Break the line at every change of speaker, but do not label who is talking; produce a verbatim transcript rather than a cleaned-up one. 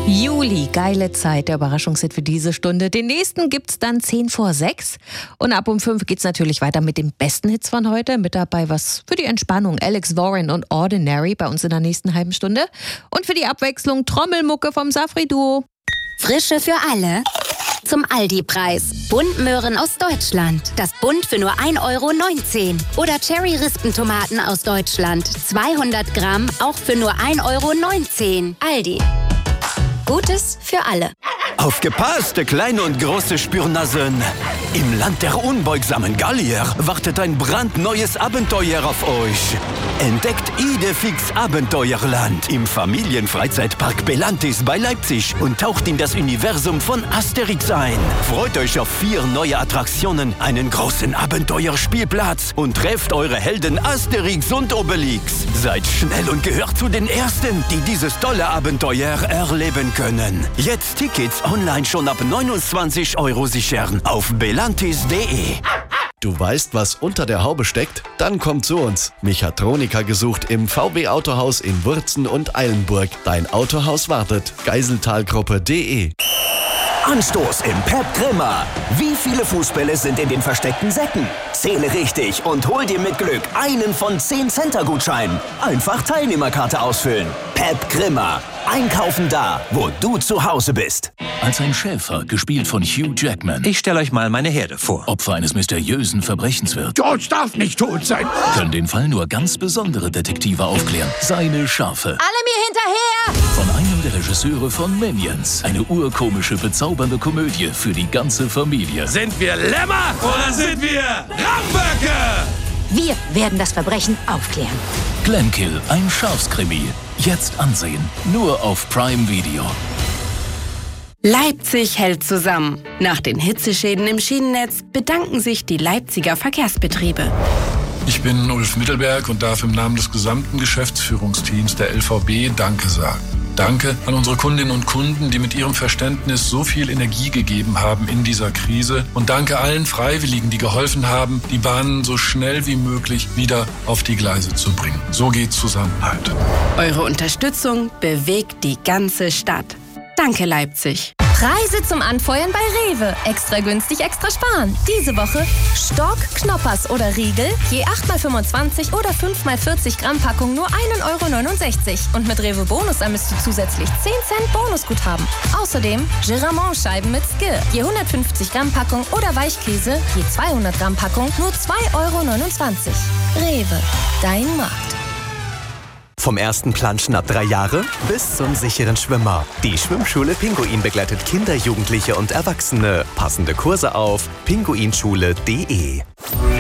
Juli, geile Zeit, der Überraschungshit für diese Stunde. Den nächsten gibt's dann zehn vor sechs. Und ab um fünf geht's natürlich weiter mit den besten Hits von heute. Mit dabei was für die Entspannung. Alex Warren und Ordinary bei uns in der nächsten halben Stunde. Und für die Abwechslung Trommelmucke vom Safri-Duo.
Frische für alle. Zum Aldi-Preis. Buntmöhren aus Deutschland. Das Bunt für nur ein Euro neunzehn. Oder Cherry-Rispentomaten aus Deutschland. zweihundert Gramm, auch für nur ein Euro neunzehn. Aldi. Gutes für alle.
Aufgepasst, kleine und große Spürnasen. Im Land der unbeugsamen Gallier wartet ein brandneues Abenteuer auf euch. Entdeckt Idefix Abenteuerland im Familienfreizeitpark Belantis bei Leipzig und taucht in das Universum von Asterix ein. Freut euch auf vier neue Attraktionen, einen großen Abenteuerspielplatz und trefft eure Helden Asterix und Obelix. Seid schnell und gehört zu den Ersten, die dieses tolle Abenteuer erleben können. Jetzt Tickets online schon ab neunundzwanzig Euro sichern auf belantis punkt de.
Du weißt, was unter der Haube steckt? Dann komm zu uns. Mechatroniker gesucht im V W Autohaus in Wurzen und Eilenburg. Dein Autohaus wartet. Geiseltalgruppe punkt de.
Anstoß im Pep Grimmer. Wie viele Fußbälle sind in den versteckten Säcken? Zähle richtig und hol dir mit Glück einen von zehn Center-Gutscheinen. Einfach Teilnehmerkarte ausfüllen. Pep Grimmer. Einkaufen da, wo du zu Hause bist.
Als ein Schäfer, gespielt von Hugh Jackman.
Ich stelle euch mal meine Herde vor.
Opfer eines mysteriösen Verbrechens wird.
George darf nicht tot sein.
Können den Fall nur ganz besondere Detektive aufklären. Seine Schafe.
Alle mir hinterher!
Von einem der Regisseure von Minions. Eine urkomische, bezaubernde Komödie für die ganze Familie.
Sind wir Lämmer oder sind wir Ramböcke?
Wir werden das Verbrechen aufklären.
Glenkill, ein Schafskrimi. Jetzt ansehen. Nur auf Prime Video.
Leipzig hält zusammen. Nach den Hitzeschäden im Schienennetz bedanken sich die Leipziger Verkehrsbetriebe.
Ich bin Ulf Mittelberg und darf im Namen des gesamten Geschäftsführungsteams der L V B Danke sagen. Danke an unsere Kundinnen und Kunden, die mit ihrem Verständnis so viel Energie gegeben haben in dieser Krise. Und danke allen Freiwilligen, die geholfen haben, die Bahnen so schnell wie möglich wieder auf die Gleise zu bringen. So geht Zusammenhalt.
Eure Unterstützung bewegt die ganze Stadt. Danke, Leipzig.
Preise zum Anfeuern bei Rewe. Extra günstig, extra sparen. Diese Woche Stork, Knoppers oder Riegel, je acht mal fünfundzwanzig oder fünf mal vierzig Gramm Packung nur ein Euro neunundsechzig. Und mit Rewe Bonus ermisst du zusätzlich zehn Cent Bonusguthaben. Außerdem Geramont-Scheiben mit Skill, je hundertfünfzig Gramm Packung oder Weichkäse, je zweihundert Gramm Packung nur zwei Euro neunundzwanzig. Rewe, dein Markt.
Vom ersten Planschen ab drei Jahre bis zum sicheren Schwimmer. Die Schwimmschule Pinguin begleitet Kinder, Jugendliche und Erwachsene. Passende Kurse auf pinguinschule punkt de.